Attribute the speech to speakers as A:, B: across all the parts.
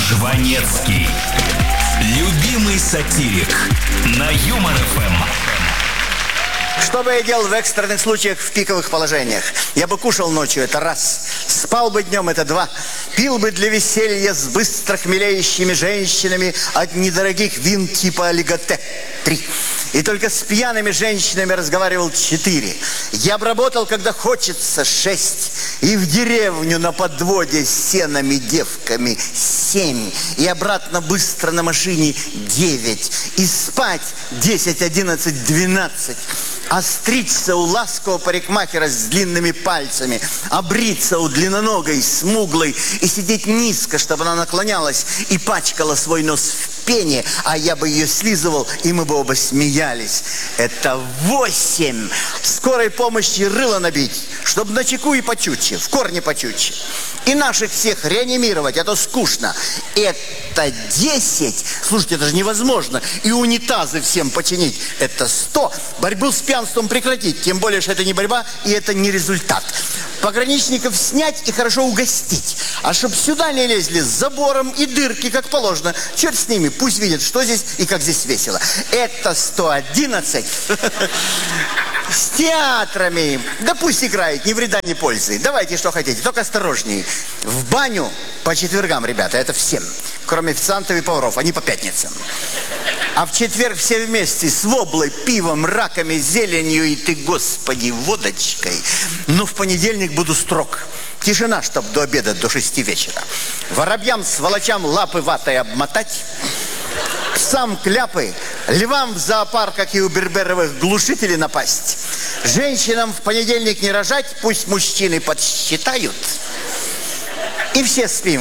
A: Жванецкий. Любимый сатирик на Юмор ФМ.
B: Что бы я делал в экстренных случаях, в пиковых положениях? Я бы кушал ночью, это раз. Спал бы днем, это два. Пил бы для веселья с быстро хмелеющими женщинами от недорогих вин типа олиготе. 3. И только с пьяными женщинами разговаривал 4. Я бы работал, когда хочется, 6. И в деревню на подводе с сенами девками 7. И обратно быстро на машине 9. И спать 10, 11, 12. А стричься у ласкового парикмахера с длинными пальцами, а бриться у длинноногой, смуглой, и сидеть низко, чтобы она наклонялась и пачкала свой нос в пене, а я бы ее слизывал, и мы бы оба смеялись. Это 8. Скорой помощи рыло набить, чтобы на чеку и почутче, в корне почутче. И наших всех реанимировать, а то скучно. Это 10. Слушайте, это же невозможно. И унитазы всем починить. Это 100. Борьбу с пьянством прекратить. Тем более, что это не борьба и это не результат. Пограничников снять и хорошо угостить. А чтоб сюда не лезли с забором и дырки, как положено. Черт с ними, пусть видят, что здесь и как здесь весело. Это 111. С театрами. Да пусть играет, ни вреда, ни пользы. Давайте, что хотите, только осторожнее. В баню по четвергам, ребята, это всем. Кроме официантов и поваров, они по пятницам. А в четверг все вместе с воблой, пивом, раками, зеленью и ты, господи, водочкой. Но в понедельник буду строг. Тишина, чтоб до обеда, до 6 вечера. Воробьям, сволочам лапы ватой обмотать. Псам кляпы, львам в зоопарках и у берберовых глушителей напасть. Женщинам в понедельник не рожать, пусть мужчины подсчитают. И все спим.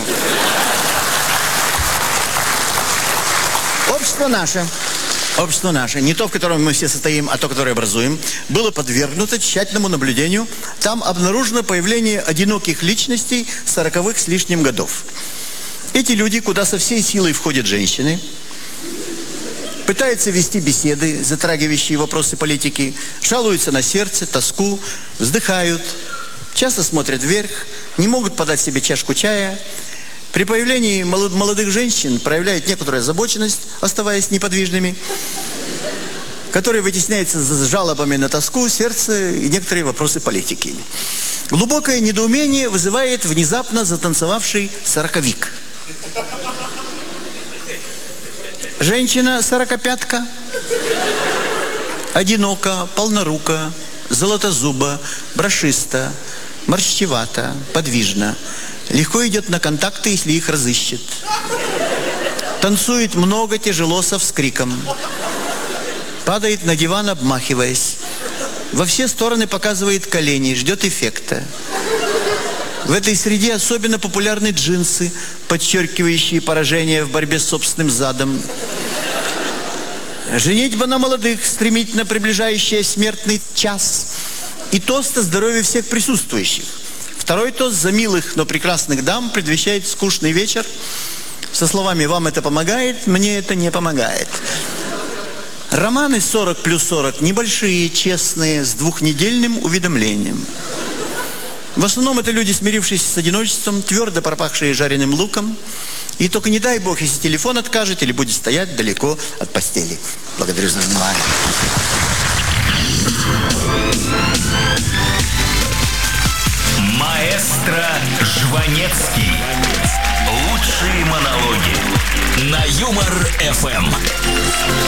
B: Общество наше, не то, в котором мы все состоим, а то, которое образуем, было подвергнуто тщательному наблюдению. Там обнаружено появление одиноких личностей 40-х с лишним годов. Эти люди, куда со всей силой входят женщины, пытаются вести беседы, затрагивающие вопросы политики, жалуются на сердце, тоску, вздыхают, часто смотрят вверх, не могут подать себе чашку чая. При появлении молодых женщин проявляют некоторую озабоченность, оставаясь неподвижными, которая вытесняется с жалобами на тоску, сердце и некоторые вопросы политики. Глубокое недоумение вызывает внезапно затанцевавший сороковик. Женщина сорокопятка, одинока, полнорука, золотозуба, брошиста, морщевата, подвижна. Легко идет на контакты, если их разыщет. Танцует много, тяжело, со вскриком. Падает на диван, обмахиваясь. Во все стороны показывает колени, ждет эффекта. В этой среде особенно популярны джинсы, подчеркивающие поражение в борьбе с собственным задом. Женитьба на молодых, стремительно приближающая смертный час. И тост о здоровье всех присутствующих. Второй тост за милых, но прекрасных дам предвещает скучный вечер со словами «Вам это помогает, мне это не помогает». Романы 40 плюс 40 небольшие, честные, с 2-недельным уведомлением. В основном это люди, смирившиеся с одиночеством, твердо пропахшие жареным луком. И только не дай бог, если телефон откажет или будет стоять далеко от постели. Благодарю за внимание.
A: Маэстро Жванецкий. Лучшие монологи на Юмор ФМ.